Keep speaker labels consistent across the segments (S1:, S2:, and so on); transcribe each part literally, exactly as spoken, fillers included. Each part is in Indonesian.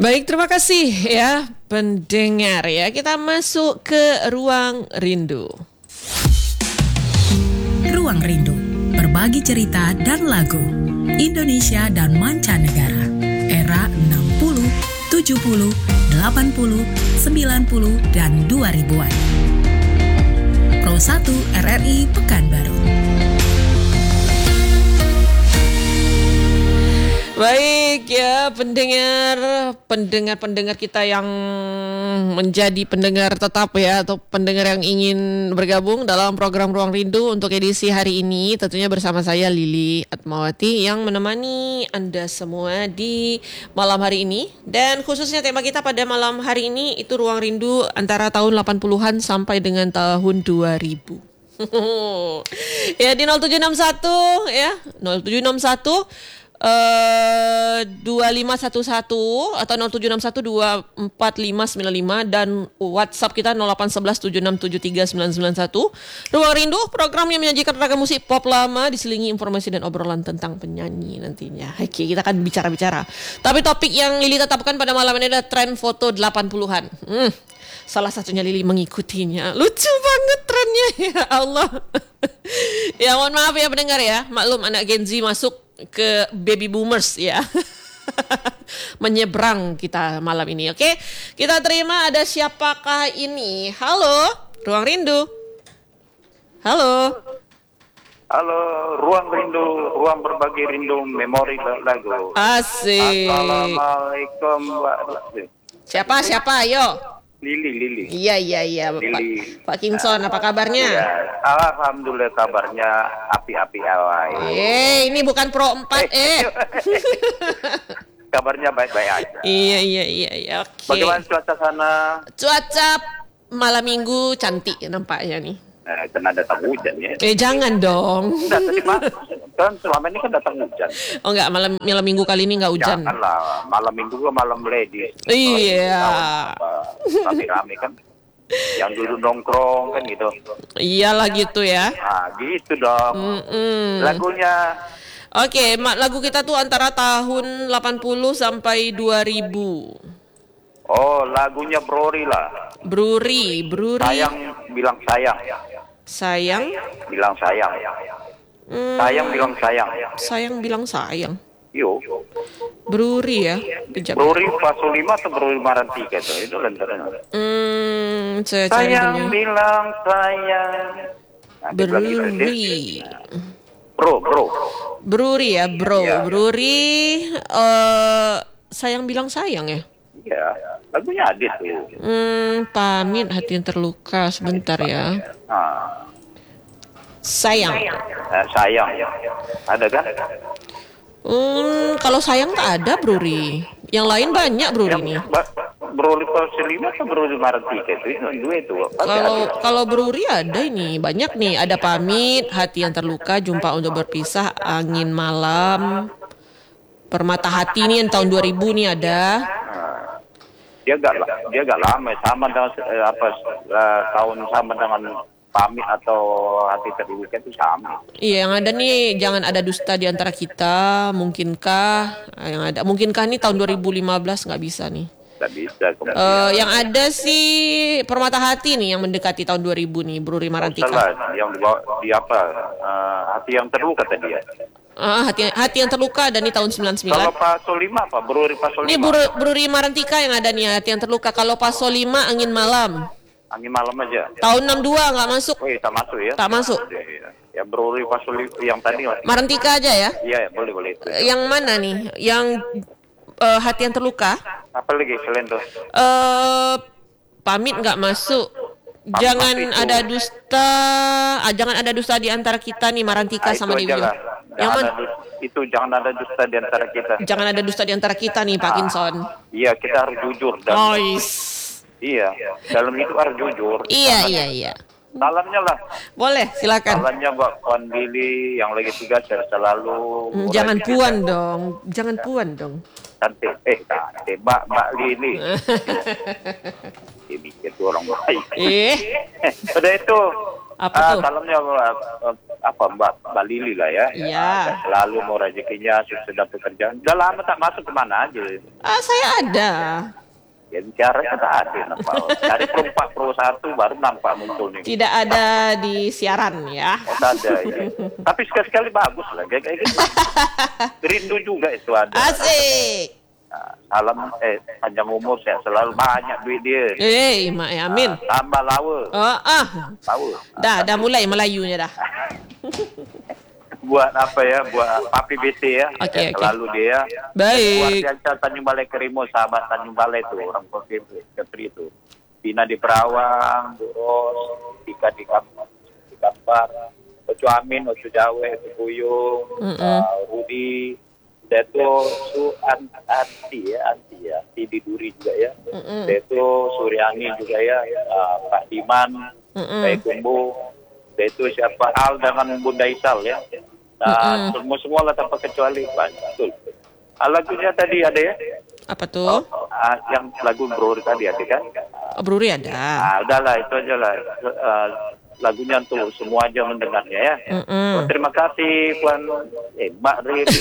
S1: Baik, terima kasih ya pendengar ya. Kita masuk ke Ruang Rindu.
S2: Ruang Rindu, berbagi cerita dan lagu Indonesia dan mancanegara. Era enam puluh, tujuh puluh, delapan puluh, sembilan puluh, dan dua ribuan. Pro satu R R I Pekanbaru.
S1: Baik ya pendengar, pendengar-pendengar kita yang menjadi pendengar tetap ya, atau pendengar yang ingin bergabung dalam program Ruang Rindu untuk edisi hari ini, tentunya bersama saya Lili Atmawati yang menemani Anda semua di malam hari ini. Dan khususnya tema kita pada malam hari ini itu Ruang Rindu antara tahun delapan puluhan sampai dengan tahun dua ribu. Ya di nol tujuh enam satu ya, nol tujuh enam satu Uh, dua lima satu satu atau nol tujuh enam satu dua empat lima sembilan lima dan WhatsApp kita nol delapan satu satu tujuh enam tujuh tiga sembilan sembilan satu. Ruang Rindu, program yang menyajikan ragam musik pop lama diselingi informasi dan obrolan tentang penyanyi nantinya. Oke, kita akan bicara-bicara. Tapi topik yang Lili tetapkan pada malam ini adalah tren foto delapan puluhan. Hmm, salah satunya Lili mengikutinya. Lucu banget trennya, ya Allah. Ya mohon maaf ya pendengar ya. Maklum anak Gen Z masuk ke baby boomers ya. Menyeberang kita malam ini. Oke, kita terima ada siapakah ini? Halo, Ruang Rindu. Halo.
S3: Halo, Ruang Rindu, ruang berbagi rindu memori lagu.
S1: Asik.
S3: Assalamualaikum warahmatullahi.
S1: Siapa siapa? Ayo.
S3: Lili, Lili.
S1: Iya iya iya, Pak, Pak Kinson, apa kabarnya?
S3: Ya, alhamdulillah kabarnya api-api awal.
S1: Eh, ini bukan Pro empat eh.
S3: Kabarnya baik-baik aja.
S1: Iya iya iya iya. Oke.
S3: Bagaimana cuaca sana?
S1: Cuaca malam minggu cantik nampaknya nih.
S3: Eh, kena datang hujan ya.
S1: Eh jangan dong.
S3: Enggak, tadi Pak, kan selama ini kan datang hujan.
S1: Oh enggak, malam malam minggu kali ini enggak hujan.
S3: Janganlah, malam minggu ke malam lady.
S1: Iya.
S3: Rame-rame kan. Yang dulu nongkrong kan gitu.
S1: Iyalah gitu ya.
S3: Nah, gitu dong.
S1: Mm-mm.
S3: Lagunya.
S1: Oke, mak lagu kita tuh antara tahun delapan puluh sampai dua ribu.
S3: Oh, lagunya Brori lah.
S1: Bruri, Bruri.
S3: Sayang bilang sayang.
S1: Sayang.
S3: Bilang sayang.
S1: Hmm,
S3: Sayang bilang sayang.
S1: sayang bilang sayang.
S3: Yo.
S1: Bruri ya. Kejap.
S3: Brori Pasolima atau Brori Marantika itu itu lentarnya.
S1: Hmm, saya cari
S3: Sayang
S1: dulu.
S3: bilang sayang. Nah, dia bilang gitu, dia-
S1: Bruri.
S3: Bro, bro.
S1: Bruri ya, bro.
S3: Iya.
S1: Bruri eh sayang bilang sayang ya.
S3: Iya, lagunya Adit tuh.
S1: Hmm, pamit hati yang terluka sebentar ya.
S3: Nah,
S1: Sayang.
S3: eh, sayang. Ada kan?
S1: Hmm, kalau sayang tak ada Bruri. Yang lain banyak Bruri nih.
S3: Ba- Brori Pasolima atau Brori Marantika itu itu dua itu. Pasti
S1: Kalau
S3: ada.
S1: kalau Bruri ada ini banyak nih. Ada pamit hati yang terluka, jumpa untuk berpisah, angin malam, permata hati nih yang tahun dua ribu nih ada.
S3: Dia gak dia gak lama sama dengan eh, apa eh, tahun sama dengan pamit atau hati terluka itu sama.
S1: Iya, yang ada nih jangan ada dusta di antara kita, mungkinkah? Yang ada mungkinkah nih tahun dua ribu lima belas nggak bisa nih.
S3: Gak bisa.
S1: Eh, yang ada sih permata hati nih yang mendekati tahun dua ribu nih, Bruri Marantika.
S3: Salah, yang dibawa di apa? Eh, hati yang terluka tadi ya.
S1: Ah, hati hati yang terluka dan nih tahun sembilan puluh sembilan.
S3: Kalau Pasolima apa? Brori Pasolima.
S1: Ini Bru, Bruri Marantika yang ada nih hati yang terluka. Kalau Paso lima angin malam.
S3: Angin malam aja.
S1: Tahun enam puluh dua nggak masuk.
S3: Oh iya, tak masuk ya.
S1: Tak masuk.
S3: Ya, ya. Ya Brori Pasolima yang tadi lah.
S1: Marantika aja ya.
S3: Iya, ya, boleh boleh itu.
S1: Yang mana nih? Yang eh, hati yang terluka?
S3: Apa lagi selain itu?
S1: Eh pamit nggak masuk. Jangan
S3: itu.
S1: ada dusta, ah, jangan ada dusta di antara kita nih Marantika
S3: Nah,
S1: sama
S3: itu
S1: Dewi.
S3: aja lah.
S1: Yang
S3: Jangan
S1: mana?
S3: ada dus- itu jangan ada dusta di antara kita.
S1: Jangan ada dusta di antara kita nih Pak Kinson.
S3: Iya, kita harus jujur dan
S1: Ois.
S3: iya, dalam itu harus jujur.
S1: Iya iya iya.
S3: Salamnya lah.
S1: Boleh, silakan.
S3: Salamnya buat Puan Billy yang lagi tugas sehat selalu.
S1: Hmm, jangan puan dong, jangan puan dong.
S3: Cantik, eh cantik, Mbak Mbak Lili. Ini itu orang baik.
S1: Eh,
S3: Udah itu,
S1: Apa
S3: Ah,
S1: tuh?
S3: salamnya uh, apa Mbak Mbak Lili lah ya.
S1: Iya.
S3: Ya, selalu mau rezekinya sudah pekerjaan. Udah lama tak masuk kemana aja.
S1: Ah, saya ada.
S3: Ya bicaranya tak ada nampak. Dari Pro empat Pro satu baru nampak muncul nih.
S1: Tidak ada di siaran ya.
S3: Oh, tak ada ya. Tapi sekali-sekali bagus lah kayak kayak gitu. Rindu juga itu ada.
S1: Asik.
S3: Nah, salam eh panjang umur sehat selalu, banyak duit dia.
S1: Eh, mak ya, amin.
S3: Ah, tambah lawa.
S1: Oh, ah.
S3: Lawa.
S1: Dah, dah mulai Melayunya dah.
S3: Buat apa ya, buat Papi B C ya.
S1: Oke,
S3: Ya,
S1: oke.
S3: selalu dia.
S1: Baik.
S3: Warga Tanjung Balai Kerimo, sahabat Tanjung Balai itu, orang Kepri itu. Dina di Perawang, Bu Ros, Tika di Kampar, di Kampar, Ocu Amin, Ocu Jawa, Ocu Buyung,
S1: Mm-mm.
S3: uh, Rudi, Deto, Su An Anti ya, Anti ya, Anti di Duri juga ya.
S1: Mm-mm.
S3: Deto, Suryani juga ya, uh, Pak Diman,
S1: Mm-mm.
S3: Pak Kumbu, Deto siapa Al dengan Bunda Isal ya. Nah, semua semua lah tanpa kecuali banyak. Betul. Ah, lagunya tadi ada ya?
S1: Apa tuh?
S3: Ah, yang lagu Bro tadi ada kan?
S1: Oh, Bruri ada.
S3: Ah, udahlah itu aja lah. Ah, lagunya untuk semua aja mendengarnya ya.
S1: Mm-mm.
S3: Oh, terima kasih Puan eh Mbak Riri.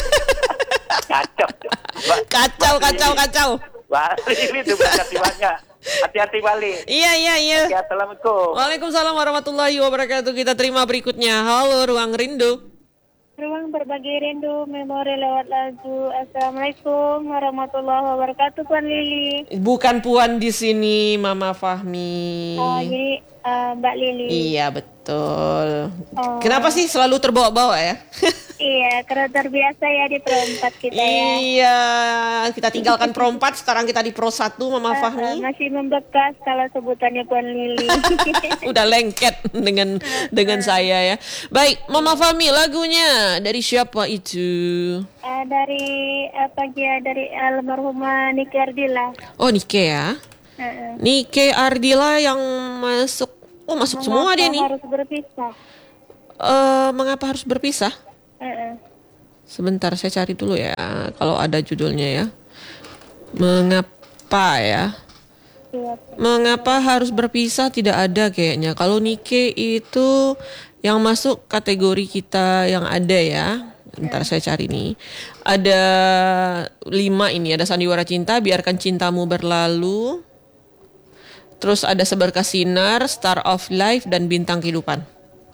S3: Kacau. Mbak,
S1: Kacau, kacau, kacau.
S3: Mbak Riri terima kasih banyak. Hati-hati balik.
S1: Iya, iya, iya.
S3: Ya, assalamualaikum.
S1: Waalaikumsalam warahmatullahi wabarakatuh. Kita terima berikutnya. Halo, Ruang Rindu.
S4: Ruang berbagi rindu, memori lewat lagu. Assalamualaikum warahmatullahi wabarakatuh, Puan Lili.
S1: Bukan Puan di sini, Mama Fahmi.
S4: Oh, jadi uh, Mbak Lili.
S1: Iya, betul.
S4: Oh.
S1: Kenapa sih selalu terbawa-bawa ya?
S4: Iya, karena terbiasa ya di perempat kita ya.
S1: Iya, kita tinggalkan Pro empat, sekarang kita di Pro satu, Mama
S4: Uh, uh,
S1: Fahmi.
S4: masih membekas kalau sebutannya Puan Lili.
S1: Udah lengket dengan dengan saya ya. Baik, Mama Fahmi, lagunya dari siapa itu?
S4: uh, dari apa ya, dari almarhumah Niki Ardila.
S1: Oh, Nike ya.
S4: Uh, uh.
S1: Nike Ardila yang masuk. Oh, masuk semua dia nih.
S4: Harus berpisah.
S1: Eh, mengapa harus berpisah?
S4: Uh, uh.
S1: Sebentar, saya cari dulu ya. Kalau ada judulnya ya. Mengapa ya?
S4: Iya.
S1: Mengapa harus berpisah tidak ada kayaknya. Kalau Nike itu yang masuk kategori kita yang ada ya. Bentar saya cari nih. Ada lima ini. Ada Sandiwara Cinta, Biarkan Cintamu Berlalu. Terus ada Seberkas Sinar, Star of Life, dan Bintang Kehidupan.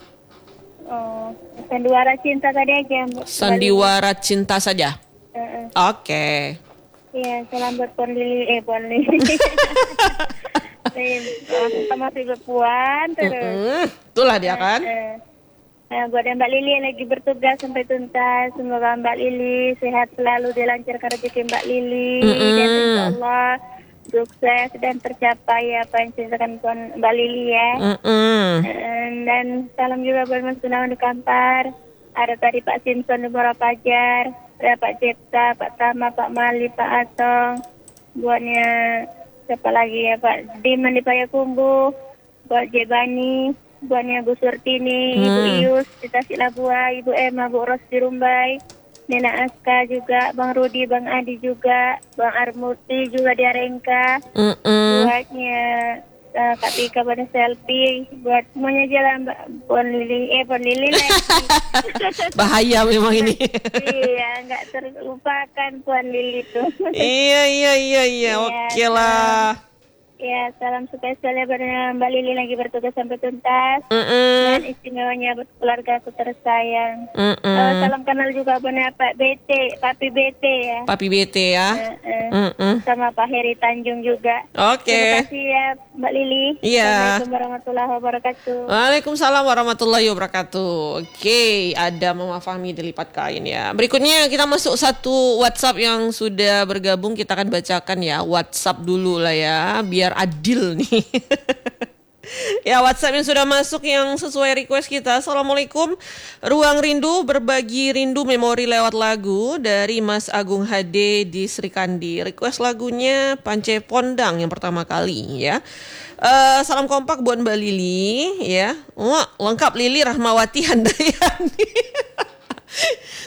S4: Oh, Sandiwara Cinta tadi aja. Mbak.
S1: Sandiwara Cinta saja.
S4: Uh, uh.
S1: Oke.
S4: Iya, salam buat Puan Lili, eh Puan Lili. Kita masih berpuan terus.
S1: Hmm, itulah dia kan.
S4: Eh, Nah, buat Mbak Lili yang lagi bertugas sampai tuntas, semoga Mbak Lili sehat selalu, dilancarkan rezeki Mbak Lili,
S1: Mm-mm.
S4: dan insya Allah sukses dan tercapai apa yang diceritakan Puan Mbak Lili ya.
S1: Mm-mm.
S4: Eh, Dan salam juga buat Mas Gunawan di Kampar. Ada tadi Pak Simpson di Muara Pajar, ada Pak Cipta, Pak Tama, Pak Mali, Pak Atong. Buatnya siapa lagi ya, Pak Diman di Payakumbuh, buat Jebani, buatnya Bu Surtini, Ibu
S1: Hmm.
S4: Ius di Tasikmalaya, Ibu Emma, Bu Ros di Rumbai, Nena Aska juga, Bang Rudi, Bang Adi juga, Bang Armuti juga di Arengka.
S1: Mm-mm.
S4: Buatnya uh, Kak Tika, buatnya Selfie, buat semuanya jalan Mbak Puan Lili, eh Puan Lili lagi.
S1: Bahaya memang ini.
S4: Iya, nggak terlupakan Puan Lili tuh.
S1: Iya iya iya iya. Oke lah.
S4: Ya, salam spesial ya buat Mbak Lili lagi bertugas sampai tuntas.
S1: Mm-mm.
S4: Dan istimewanya buat keluarga aku tersayang.
S1: Mm-mm.
S4: Eh, salam kenal juga buat Pak B T, Papi B T ya.
S1: Papi B T ya.
S4: Eh, eh.
S1: Mm-mm.
S4: Sama Pak Heri Tanjung juga.
S1: Oke.
S4: Terima kasih ya Mbak Lili.
S1: Iya.
S4: Assalamualaikum warahmatullahi wabarakatuh.
S1: Waalaikumsalam warahmatullahi wabarakatuh. Oke, ada Mama Fahmi dilipat kain ya. Berikutnya kita masuk satu WhatsApp yang sudah bergabung. Kita akan bacakan ya WhatsApp dulu lah ya, biar adil nih. Ya, WhatsApp yang sudah masuk yang sesuai request kita. Assalamualaikum, Ruang Rindu, berbagi rindu memori lewat lagu dari Mas Agung H D di Srikandi. Request lagunya Pance Pondang yang pertama kali ya. Eh, salam kompak buat Mbak Lili ya. Wah, lengkap Lili Rahmawati Handayani.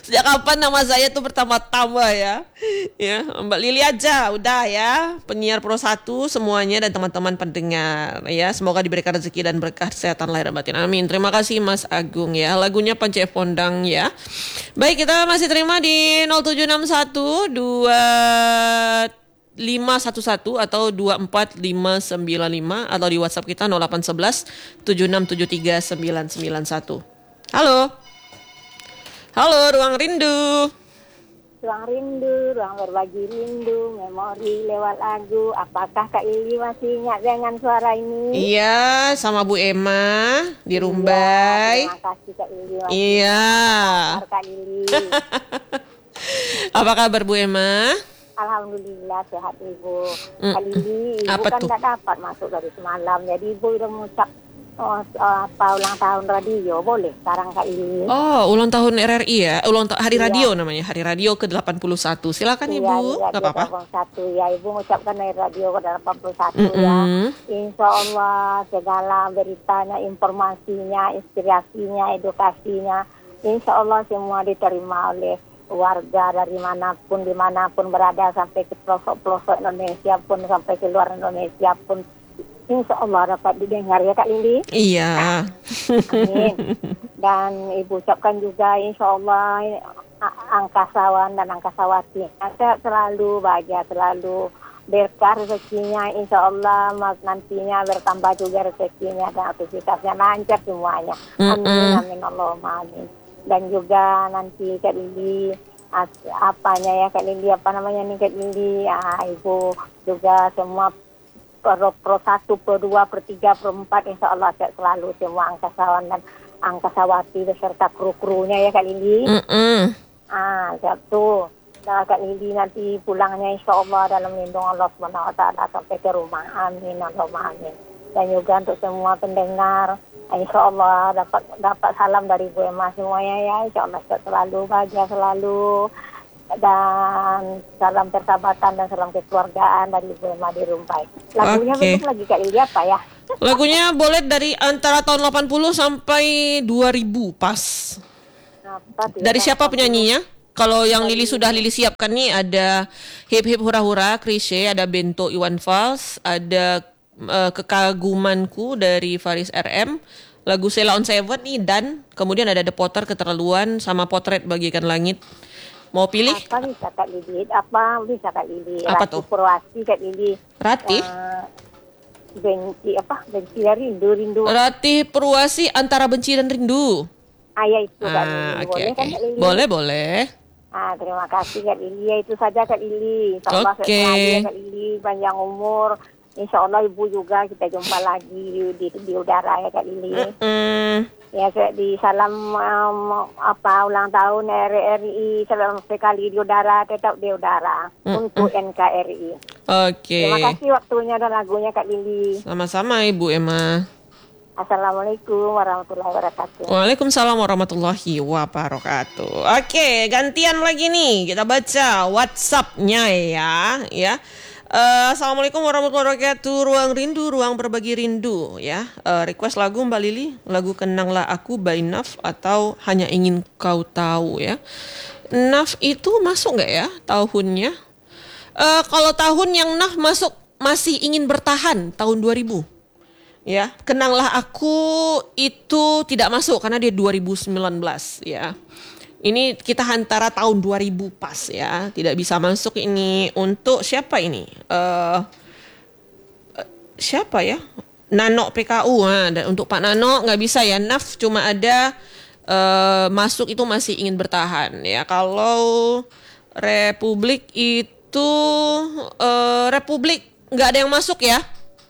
S1: Sejak kapan nama saya tuh pertama-tama ya? Ya, Mbak Lili aja udah ya, penyiar Pro satu semuanya dan teman-teman pendengar ya. Semoga diberikan rezeki dan berkah kesehatan lahir dan batin. Amin. Terima kasih Mas Agung ya. Lagunya Panci F Pondang ya. Baik, kita masih terima di nol tujuh enam satu dua lima satu satu atau dua empat lima sembilan lima atau di WhatsApp kita nol delapan satu satu tujuh enam tujuh tiga sembilan sembilan satu. Halo. Halo, Ruang Rindu.
S5: Ruang rindu, ruang berbagi rindu, memori lewat lagu. Apakah Kak Ili masih ingat dengan suara ini?
S1: Iya, sama Bu Emma di Rumbai.
S5: Iya, terima kasih Kak Ili.
S1: Iya.
S5: Kak Ili.
S1: Apa kabar Bu Emma?
S5: Alhamdulillah sehat Ibu.
S1: Mm-mm.
S5: Kak Ili, Ibu
S1: Apa
S5: kan
S1: tuh?
S5: tidak dapat masuk dari semalam. Jadi Ibu udah mengucap oh, apa ulang tahun radio. Boleh sekarang Kak Ili?
S1: Oh, ulang tahun R R I ya? Ulang ta- Hari
S5: Iya.
S1: Radio namanya, Hari Radio ke delapan puluh satu. Silakan
S5: Iya,
S1: Ibu,
S5: iya,
S1: nggak apa-apa.
S5: delapan puluh satu ya, Ibu mengucapkan dari radio ke delapan puluh satu ya.
S1: Mm-mm.
S5: Insya Allah segala beritanya, informasinya, inspirasinya, edukasinya, insya Allah semua diterima oleh warga dari manapun, dimanapun berada, sampai ke pelosok-pelosok Indonesia pun, sampai ke luar Indonesia pun, insya Allah dapat didengar ya Kak Lili.
S1: Iya.
S5: Amin. Dan Ibu ucapkan juga insya Allah a- angkasawan dan angkasawati ada selalu bahagia, selalu berkah rezekinya, insya Allah mas nantinya bertambah juga rezekinya dan aktivitasnya lancar semuanya. Amin,
S1: Mm-mm.
S5: amin, Allahumma amin. Dan juga nanti Kak Lili as- apanya ya Kak Lili, apa namanya nih Kak Lili, ah, Ibu juga semua Pro, pro satu, pro dua, pro tiga, pro empat, insya Allah sehat selalu semua angkasawan dan angkasawati beserta kru-krunya ya Kak Lili.
S1: Mm-mm.
S5: Ah, siap tuh. Nah, Kak Lili nanti pulangnya insya Allah dalam lindung Allah subhanahu wa taala sampai ke rumah. Amin, Allahumma amin. Dan juga untuk semua pendengar, insya Allah dapat dapat salam dari Bu Emma semuanya ya. Insya Allah sehat selalu, bahagia selalu. Dan salam persahabatan dan salam kekeluargaan dari Bu Emma di Rumbai. Lagunya
S1: Oke.
S5: betul lagi Kak Lili apa ya?
S1: Lagunya boleh dari antara tahun delapan puluh sampai dua ribu pas.
S5: Apa tuh ya,
S1: Dari
S5: Kak?
S1: siapa penyanyinya? Kalau yang Lili sudah Lili siapkan nih ada Hip Hip Hura Hura, Krisye, ada Bento Iwan Fals, ada eh, Kekagumanku dari Faris R M, lagu Sheila on Seven nih, dan kemudian ada The Potter, Keterlaluan, sama Potret Bagaikan Langit. Mau pilih?
S5: Apa bisa Kak Lili? Apa bisa Kak Lili?
S1: Apa
S5: Rati
S1: tuh?
S5: Purwasi Kak Lili.
S1: Ratih?
S5: Eh, benci apa? Benci dari rindu rindu.
S1: Ratih Purwasi, Antara Benci dan Rindu.
S5: Ayah itu Kak Lili.
S1: Ah, oke
S5: Boleh
S1: oke.
S5: kan Kak Lili?
S1: Boleh boleh.
S5: Ah, terima kasih Kak Lili. Ya, itu saja Kak Lili. Insya Allah
S1: Oke.
S5: sehat selalu ya Kak Lili, panjang umur. Insya Allah Ibu juga kita jumpa lagi di, di, di udara ya Kak Lili.
S1: Mm.
S5: Ya, Kak, di salam um, apa ulang tahun R R I, salam sekali di udara, tetap di udara untuk N K R I.
S1: Oke.
S5: Terima kasih waktunya dan lagunya Kak Lili.
S1: Sama-sama Ibu Emma.
S5: Assalamualaikum warahmatullahi wabarakatuh.
S1: Waalaikumsalam warahmatullahi wabarakatuh. Oke, gantian lagi nih. Kita baca WhatsApp-nya ya, ya. Eh, Assalamualaikum warahmatullahi wabarakatuh. Ruang Rindu, ruang berbagi rindu ya. Eh, request lagu Mbak Lili, lagu Kenanglah Aku by Naf atau Hanya Ingin Kau Tahu ya. Naf itu masuk nggak ya tahunnya? Eh, kalau tahun yang Naf masuk masih ingin bertahan tahun dua ribu. Ya, Kenanglah Aku itu tidak masuk karena dia dua ribu sembilan belas ya. Ini kita antara tahun dua ribu pas ya, tidak bisa masuk ini. Untuk siapa ini? Uh, siapa ya? Nano P K U. Nah, dan untuk Pak Nano nggak bisa ya. Naf cuma ada uh, masuk itu masih ingin bertahan ya. Kalau Republik itu uh, Republik nggak ada yang masuk ya.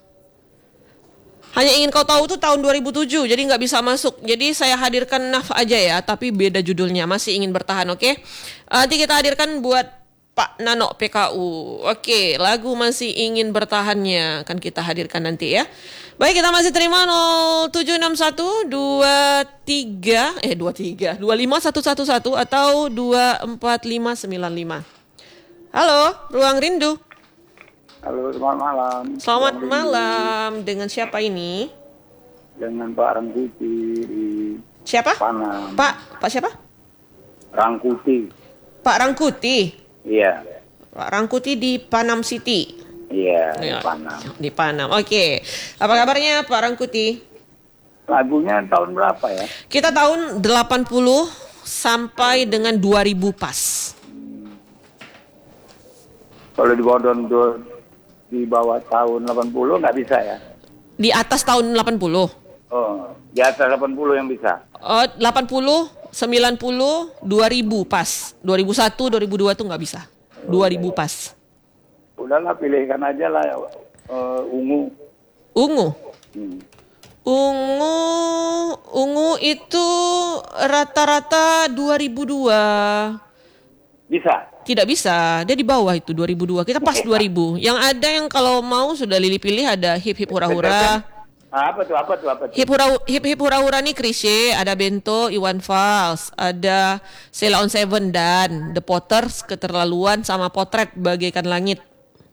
S1: Hanya Ingin Kau Tahu tuh tahun dua ribu tujuh, jadi nggak bisa masuk. Jadi saya hadirkan Naf aja ya, tapi beda judulnya, masih ingin bertahan, oke? Okay? Nanti kita hadirkan buat Pak Nano P K U. Oke, lagu Masih Ingin Bertahannya akan kita hadirkan nanti ya. Baik, kita masih terima nol tujuh enam satu dua tiga eh dua tiga dua lima satu satu satu atau dua empat lima sembilan lima. Halo, Ruang Rindu.
S6: Halo, selamat malam.
S1: Selamat
S6: Ruang
S1: malam. Dengan siapa ini?
S6: Rindu. Dengan Pak Rangkuti di
S1: Siapa?
S6: Panam.
S1: Pak, Pak siapa?
S6: Rangkuti.
S1: Pak Rangkuti.
S6: Iya.
S1: Pak Rangkuti di Panam City.
S6: Iya,
S1: Ya,
S6: di Panam.
S1: Di Panam. Oke. Apa kabarnya Pak Rangkuti?
S6: Lagunya tahun berapa ya?
S1: Kita tahun delapan puluh sampai dengan dua ribu pas.
S6: Kalau di bawah di bawah tahun delapan puluh nggak bisa ya?
S1: Di atas tahun delapan puluh.
S6: Oh, di atas delapan puluh yang bisa.
S1: Oh, delapan puluh, sembilan puluh, dua ribu pas. dua ribu satu, dua ribu dua tuh nggak bisa. dua ribu pas.
S6: Udahlah, pilihkan aja lah uh, ungu.
S1: Ungu.
S6: Hmm.
S1: Ungu, ungu itu rata-rata dua ribu dua.
S6: Bisa.
S1: Tidak bisa, dia di bawah itu dua ribu dua. Kita pas dua ribu. Yang ada yang kalau mau sudah Lili pilih ada hip hip hura hura.
S6: Ah, apa tuh? Apa tuh? Apa tuh?
S1: Hip hura hip hip hura hura nih Krisye, ada Bento, Iwan Fals, ada Sheila on Seven dan The Potters, Keterlaluan sama Potret Bagaikan Langit.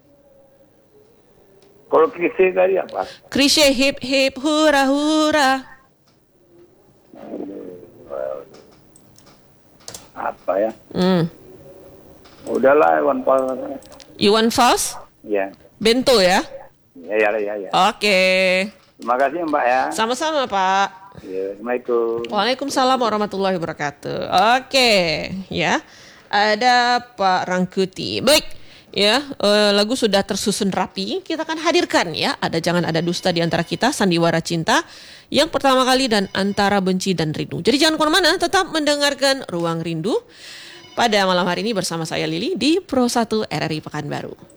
S6: Kalau Krisye tadi apa?
S1: Krisye hip hip hura hura.
S6: Apa ya?
S1: Hmm.
S6: Udahlah, Iwan Fals.
S1: Iwan Fals,
S6: Ya.
S1: Bento ya.
S6: Ya, ya, ya, ya.
S1: Oke.
S6: Terima kasih Mbak ya.
S1: Sama-sama Pak.
S6: Ya, Assalamualaikum.
S1: Waalaikumsalam warahmatullahi wabarakatuh. Oke, ya. Ada Pak Rangkuti. Baik, ya. eh, lagu sudah tersusun rapi. Kita akan hadirkan ya. Ada Jangan Ada Dusta di Antara Kita, Sandiwara Cinta yang pertama kali dan Antara Benci dan Rindu. Jadi jangan kemana-mana, tetap mendengarkan Ruang Rindu pada malam hari ini bersama saya Lili di Pro satu R R I Pekanbaru.